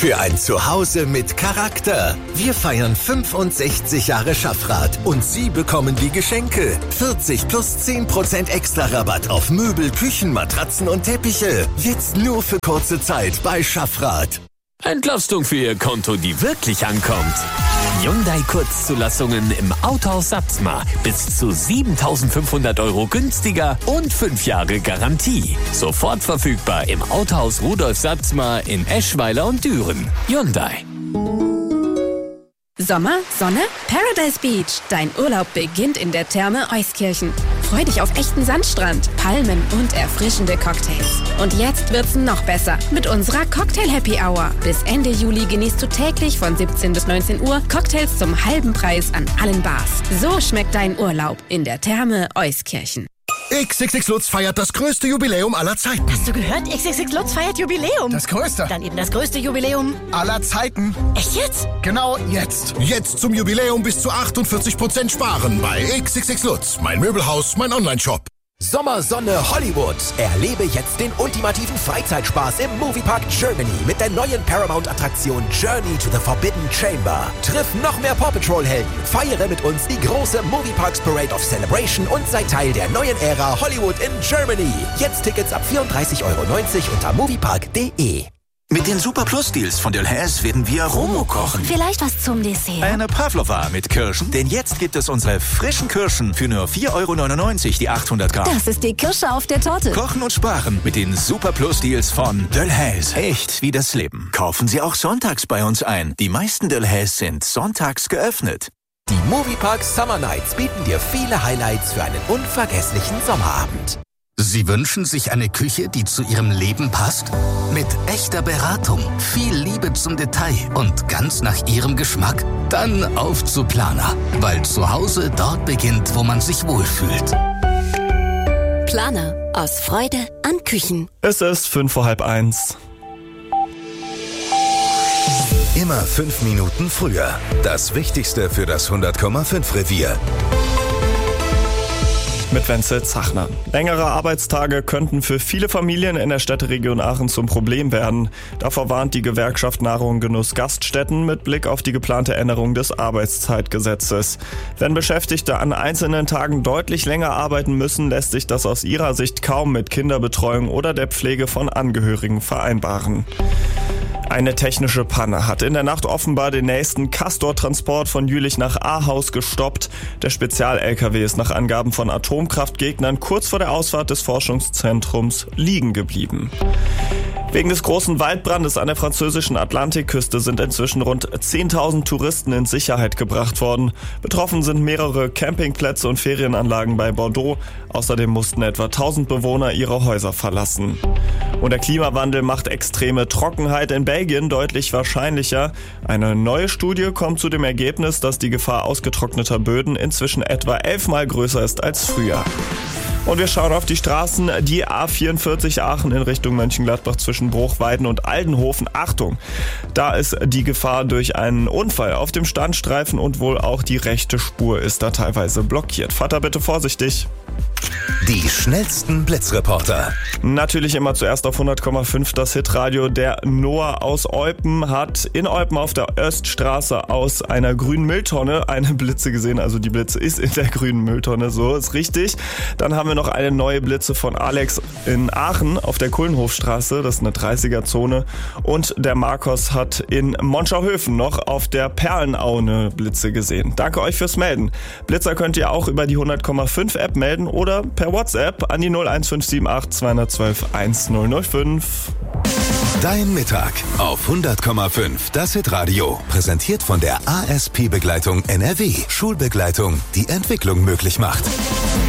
Für ein Zuhause mit Charakter. Wir feiern 65 Jahre Schaffrath und Sie bekommen die Geschenke. 40 plus 10% extra Rabatt auf Möbel, Küchen, Matratzen und Teppiche. Jetzt nur für kurze Zeit bei Schaffrath. Entlastung für Ihr Konto, die wirklich ankommt. Hyundai Kurzzulassungen im Autohaus Satzmar. Bis zu 7.500 € günstiger und 5 Jahre Garantie. Sofort verfügbar im Autohaus Rudolf Satzmar in Eschweiler und Düren. Hyundai. Sommer, Sonne, Paradise Beach. Dein Urlaub beginnt in der Therme Euskirchen. Freu dich auf echten Sandstrand, Palmen und erfrischende Cocktails. Und jetzt wird's noch besser mit unserer Cocktail Happy Hour. Bis Ende Juli genießt du täglich von 17 bis 19 Uhr Cocktails zum halben Preis an allen Bars. So schmeckt dein Urlaub in der Therme Euskirchen. XXX Lutz feiert das größte Jubiläum aller Zeiten. Hast du gehört? XXX Lutz feiert Jubiläum. Das größte. Dann eben das größte Jubiläum aller Zeiten. Echt jetzt? Genau jetzt. Jetzt zum Jubiläum bis zu 48% sparen bei XXX Lutz. Mein Möbelhaus, mein Onlineshop. Sommersonne Hollywood. Erlebe jetzt den ultimativen Freizeitspaß im Moviepark Germany mit der neuen Paramount-Attraktion Journey to the Forbidden Chamber. Triff noch mehr Paw Patrol-Helden, feiere mit uns die große Movieparks Parade of Celebration und sei Teil der neuen Ära Hollywood in Germany. Jetzt Tickets ab 34,90 € unter moviepark.de. Mit den Super Plus Deals von Delhaize werden wir Romo kochen. Vielleicht was zum Dessert. Eine Pavlova mit Kirschen, denn jetzt gibt es unsere frischen Kirschen für nur 4,99 € die 800 Gramm. Das ist die Kirsche auf der Torte. Kochen und sparen mit den Super Plus Deals von Delhaize. Echt wie das Leben. Kaufen Sie auch sonntags bei uns ein. Die meisten Delhaize sind sonntags geöffnet. Die Moviepark Summer Nights bieten dir viele Highlights für einen unvergesslichen Sommerabend. Sie wünschen sich eine Küche, die zu Ihrem Leben passt? Mit echter Beratung, viel Liebe zum Detail und ganz nach Ihrem Geschmack? Dann auf zu Planer, weil zu Hause dort beginnt, wo man sich wohlfühlt. Planer. Aus Freude an Küchen. Es ist 1:05. Immer 5 Minuten früher. Das Wichtigste für das 100,5 Revier. Mit Wenzel Zachner. Längere Arbeitstage könnten für viele Familien in der Städteregion Aachen zum Problem werden. Davor warnt die Gewerkschaft Nahrung Genuss Gaststätten mit Blick auf die geplante Änderung des Arbeitszeitgesetzes. Wenn Beschäftigte an einzelnen Tagen deutlich länger arbeiten müssen, lässt sich das aus ihrer Sicht kaum mit Kinderbetreuung oder der Pflege von Angehörigen vereinbaren. Eine technische Panne hat in der Nacht offenbar den nächsten Castor-Transport von Jülich nach Ahaus gestoppt. Der Spezial-LKW ist nach Angaben von Atomkraftgegnern kurz vor der Ausfahrt des Forschungszentrums liegen geblieben. Wegen des großen Waldbrandes an der französischen Atlantikküste sind inzwischen rund 10.000 Touristen in Sicherheit gebracht worden. Betroffen sind mehrere Campingplätze und Ferienanlagen bei Bordeaux. Außerdem mussten etwa 1.000 Bewohner ihre Häuser verlassen. Und der Klimawandel macht extreme Trockenheit in Belgien deutlich wahrscheinlicher. Eine neue Studie kommt zu dem Ergebnis, dass die Gefahr ausgetrockneter Böden inzwischen etwa 11-mal größer ist als früher. Und wir schauen auf die Straßen. Die A44 Aachen in Richtung Mönchengladbach zwischen Bruchweiden und Aldenhofen. Achtung, da ist die Gefahr durch einen Unfall auf dem Standstreifen und wohl auch die rechte Spur ist da teilweise blockiert. Fahrt da bitte vorsichtig. Die schnellsten Blitzreporter. Natürlich immer zuerst auf 100,5 das Hitradio. Der Noah aus Eupen hat in Eupen auf der Öststraße aus einer grünen Mülltonne eine Blitze gesehen. Also die Blitze ist in der grünen Mülltonne, so ist richtig. Dann haben wir noch eine neue Blitze von Alex in Aachen auf der Kullenhofstraße. Das ist eine 30er-Zone. Und der Markus hat in Monschauhöfen noch auf der Perlenau eine Blitze gesehen. Danke euch fürs Melden. Blitzer könnt ihr auch über die 100,5 App melden oder per WhatsApp an die 01578 212 1005. Dein Mittag auf 100,5 das Hitradio. Präsentiert von der ASP Begleitung NRW. Schulbegleitung, die Entwicklung möglich macht.